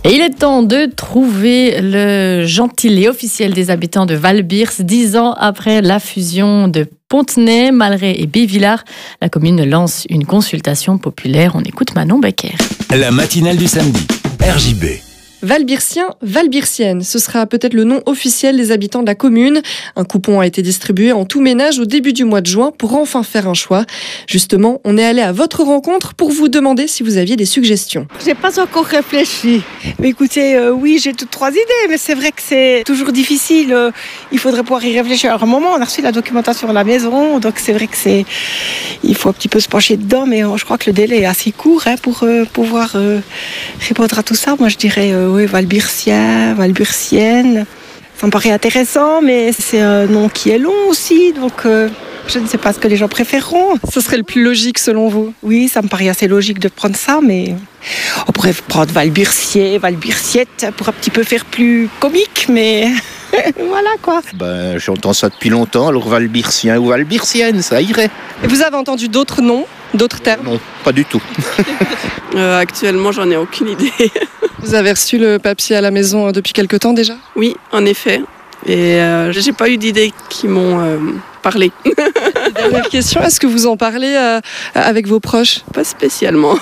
Et il est temps de trouver le gentilé officiel des habitants de Val-Birs, 10 ans après la fusion de Pontenay, Malleray et Bévillars. La commune lance une consultation populaire. On écoute Manon Becker. La matinale du samedi, RJB. Valbirsien, Valbirsienne, ce sera peut-être le nom officiel des habitants de la commune. Un coupon a été distribué en tout ménage au début du mois de juin pour enfin faire un choix. Justement, on est allé à votre rencontre pour vous demander si vous aviez des suggestions. J'ai pas encore réfléchi. Mais écoutez, oui, j'ai toutes 3 idées, mais c'est vrai que c'est toujours difficile. Il faudrait pouvoir y réfléchir. Alors, à un moment, on a reçu la documentation à la maison, donc c'est vrai que il faut un petit peu se pencher dedans, mais je crois que le délai est assez court pour pouvoir répondre à tout ça. Moi, je dirais oui, Valbirsien, Valbirsienne. Ça me paraît intéressant, mais c'est un nom qui est long aussi, donc je ne sais pas ce que les gens préféreront. Ce serait le plus logique selon vous? Oui, ça me paraît assez logique de prendre ça, mais on pourrait prendre Valbirsier, Valbirsiette pour un petit peu faire plus comique, mais voilà quoi. J'entends ça depuis longtemps, alors Valbirsien ou Valbirsienne, ça irait. Et vous avez entendu d'autres noms, d'autres termes? Non, pas du tout. Actuellement, j'en ai aucune idée. Vous avez reçu le papier à la maison depuis quelque temps déjà? Oui, en effet. Et j'ai pas eu d'idées qui m'ont parlé. Dernière question, est-ce que vous en parlez avec vos proches? Pas spécialement.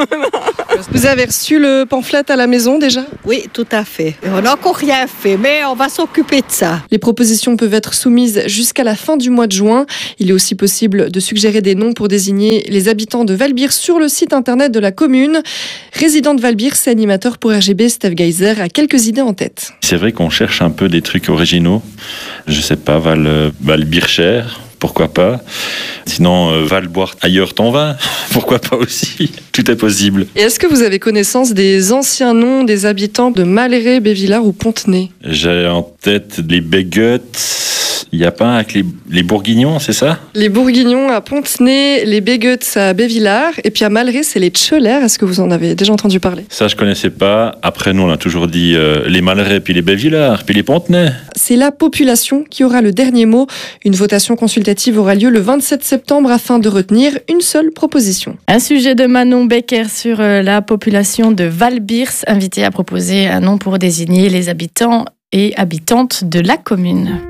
Vous avez reçu le pamphlet à la maison déjà? Oui, tout à fait. On n'a encore rien fait, mais on va s'occuper de ça. Les propositions peuvent être soumises jusqu'à la fin du mois de juin. Il est aussi possible de suggérer des noms pour désigner les habitants de Val-Birs sur le site internet de la commune. Résident de Val-Birs et animateur pour RJB, Steph Geyser a quelques idées en tête. C'est vrai qu'on cherche un peu des trucs originaux. Je sais pas, Valbircher, pourquoi pas. Sinon, boire ailleurs ton vin, pourquoi pas aussi. Tout est possible. Et est-ce que vous avez connaissance des anciens noms des habitants de Malleray, Bévillars ou Pontenay? J'ai en tête les Béguettes. Il n'y a pas avec les Bourguignons, c'est ça? Les Bourguignons à Pontenay, les Béguettes à Bévillars, et puis à Malleray, c'est les Tschellers. Est-ce que vous en avez déjà entendu parler? Ça, je connaissais pas. Après, nous, on a toujours dit les Malleray, puis les Bévillars, puis les Pontenay. C'est la population qui aura le dernier mot. Une votation consultative aura lieu le 27 septembre afin de retenir une seule proposition. Un sujet de Manon Becker sur la population de Val-Birs, invité à proposer un nom pour désigner les habitants et habitantes de la commune.